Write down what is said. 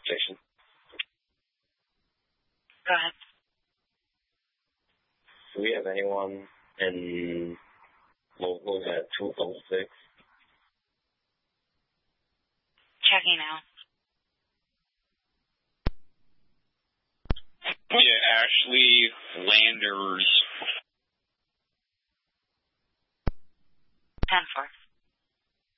station. Go ahead. Do we have anyone in local at 206? Checking now. Yeah, Ashley Landers